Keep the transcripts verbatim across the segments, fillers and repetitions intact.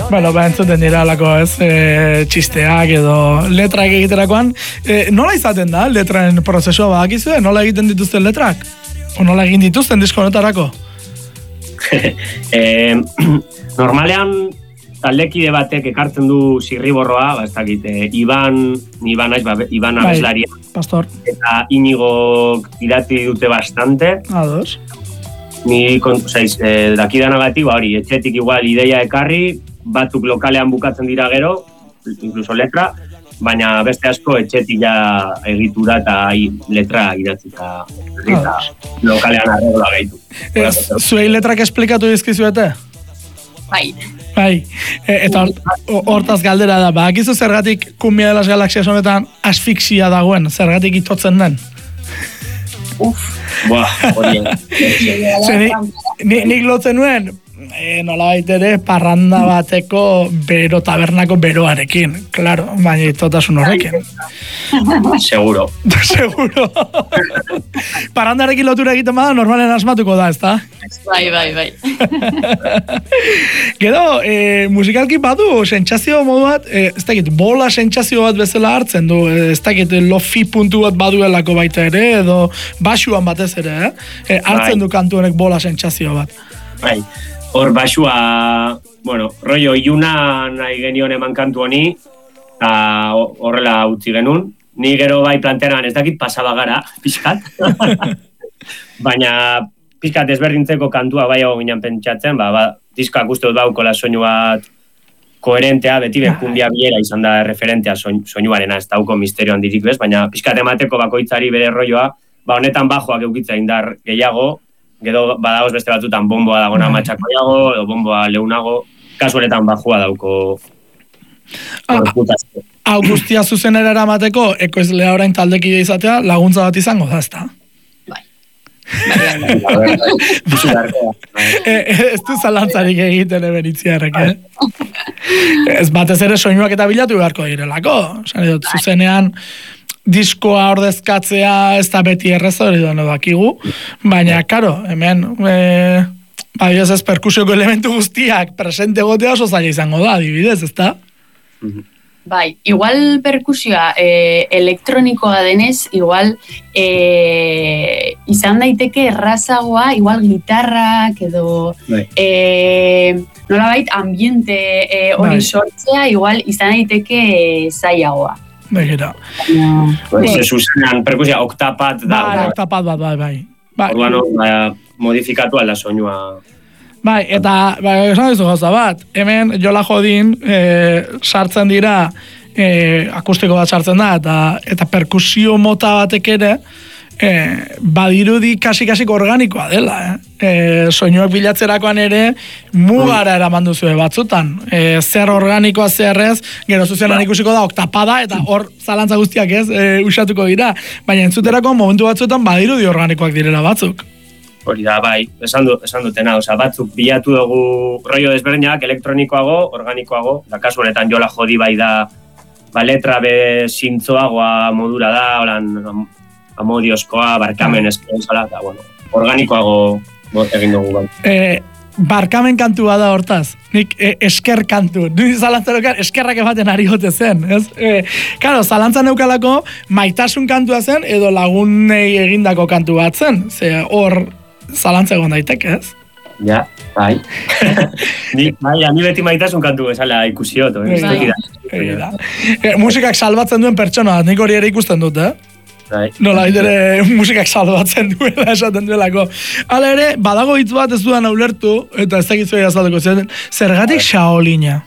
Bueno, ba, entzuten dira alako, ez, e, txisteak edo letrak egiterakoan. E, nola izaten da, letraren prozesua badakizue? Nola egiten dituzten letrak? O nola egin dituzten disko honetarako? eh, normalean, taldekide batek ekartzen du zirriborroa, ba, ez dakit, eh, Iban, Iban aiz, ba, Iban abeslaria. Pastor. Eta Inigo idati dute bastante. Ados. Ni, osaiz, eh, dakidanagatik, ba, hori, etxetik igual ideia ekarri, batzuk lokalean bukatzen dira gero, incluso letra, baina beste asko etxetik ja egitura eta letra idatzi eta lokalean arregla gehitu. Zuei letrak esplikatu dizkizuete? Bai. Bai, e, eta hortaz galdera da, badakizu zergatik Cumbia de las Galaxias honetan asfixia dagoen, zergatik itotzen den? Uf, buah, hori. Nik lotzen nuen, e, nola baitere, parranda bateko bero, tabernako beroarekin, claro, baina itotasun horrekin. Seguro. Seguro. Parrandarekin lotura egiten bada, normalen asmatuko da, ezta? Bai, bai, bai. Gero, e, musikalki badu, sentsazio modu bat, e, ez dakit, bola sentsazio bat bezala hartzen du, e, ez dakit, lofi puntu bat baduelako baita ere, edo basuan batez ere, eh? E, hartzen du kantu honek bola sentsazio bat. Bai, hor basua, bueno, rollo iluna nahi genion eman kantu honi, eta horrela utzi genuen. Ni gero bai plantean ez dakit pasaba gara, pixkat. Baina pixkat ezberdintzeko kantua bai hau ginen pentsatzen, ba, ba, diskak uste dut bauko la soinu bat koherentea, beti berkundia bilera izan da referentea soinuarena, ez dauko misterio handirik bez, baina pixkat emateko bakoitzari bere rolloa, ba honetan bajoak eukitza indar gehiago, gero badagoz beste batzutan bomboa dagona matxakoiago, edo bomboa leunago, kasu honetan bajoa dauko korputazko. Hau guztia zuzenera eramateko, ekoizlea orain taldekide izatea, laguntza bat izango da, ezta? Bai. Ez du zalantzarik egiten eberitziarrek, eh? Ez batez ere soinuak eta bilatu beharko direlako. Zuzenean, diskoa ordezkatzea ez da beti erreza hori dono dakigu, baina, karo, hemen, e, badioz ez perkusioko elementu guztiak presente gotea oso zaila izango da, adibidez, ez da? Bai, igual perkusioa e, elektronikoa denez, igual e, izan daiteke errazagoa, igual gitarrak edo e, nolabait ambiente e, hori bai. Sortzea, igual izan daiteke e, zailagoa. Begira. Pues ez zuzenean, perkusia oktapat da. Bai, oktapat bat, bai, bai. bai. Orduan, ba, modifikatu alda soinua. Bai, eta, bai, esan dizu gauza bat, hemen jola jodin e, sartzen dira, e, akustiko bat sartzen da, eta, eta perkusio mota batek ere, e, badirudi kasi-kasik organikoa dela, eh? E, soinuak bilatzerakoan ere, mugara eraman duzue batzutan. E, zer organikoa zerrez, gero zuzenan ikusiko da oktapada, eta hor zalantza guztiak ez, e, usatuko dira. Baina entzuterakoan momentu batzuetan badirudi organikoak direla batzuk. Hori da, bai, esan, du, esan dutena, oza, batzuk bilatu dugu rollo desberdinak, elektronikoago, organikoago, da kasu honetan jola jodi bai da, ba, letra be zintzoagoa modura da, holan, amodiozkoa, barkamen esker, eta, bueno, organikoago egin dugu bai. Eh, barkamen kantua da hortaz, nik eh, esker kantu, du zalantzarokan eskerrak ematen ari gote zen, ez? Eh, karo, zalantzan neukalako maitasun kantua zen, edo lagunei egindako kantu bat zen, ze hor, zalantza egon daiteke, ez? Ja, bai. ni, bai, ni beti maitasun kantu bezala ikusiot, eh? Bai, bai. E, musikak salbatzen duen pertsona, nik hori ere ikusten dut, eh? Bai. Nola, ere musikak salbatzen duela esaten duelako. Hala ere, badago hitz bat ez dudan ulertu, eta ez dakizu ere azalduko zen, zergatik Shaolina?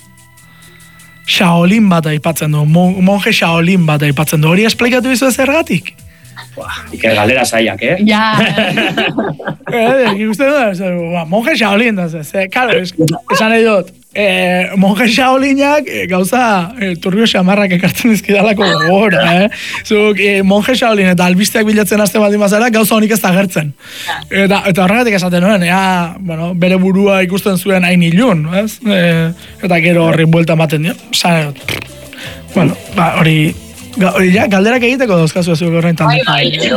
Shaolin bat aipatzen du, monje Shaolin bat aipatzen du, hori esplikatu bizu zergatik? Buah, iker galdera zaiak, eh? Ja. Eh, ikusten du, monje Shaolin, da, ze, karo, esan nahi dut, eh, monje Shaolinak eh, gauza eh, turbio xamarrak ekartzen dizkidalako gora, eh? Zuk, eh, monje Shaolin eta albisteak bilatzen hasten baldin bazara, gauza honik ez da gertzen. Eta, eta horregatik esaten nuen, ea, bueno, bere burua ikusten zuen hain ilun, ez? Eh, eta gero horri buelta ematen dio. Zan, bueno, ba, hori Hori, ja, galderak egiteko dauzkazu ez horrein Bai, bai.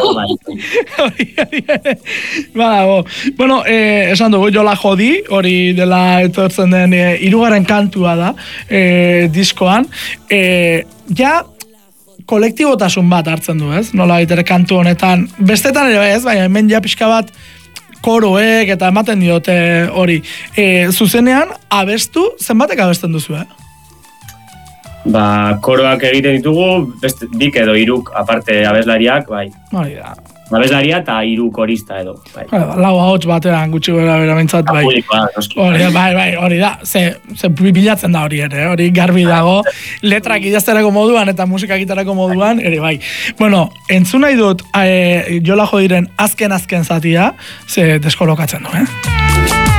Ba, bo. Bueno, eh, esan dugu, Jola Jodi, hori dela etortzen den eh, hirugarren kantua da eh, diskoan. Eh, ja, kolektibotasun bat hartzen du, ez? Nola baitere kantu honetan, bestetan ere ez, baina hemen ja pixka bat koroek eta ematen diote hori. E, zuzenean, abestu, zenbatek abesten duzu, eh? Ba, koroak egiten ditugu, beste, dik edo iruk aparte abeslariak, bai. Hori da. Abeslaria eta hiru korista edo, bai. Lau ahots batean gutxi bera bera bintzat, bai. Hori, bai, bai, hori da. Ze, ze bilatzen da hori ere, hori garbi dago. Letrak idazterako moduan eta musika gitarako moduan, ere bai. Bueno, entzun nahi dut, e, Jola Jodiren azken-azken zatia, ze deskolokatzen du, eh?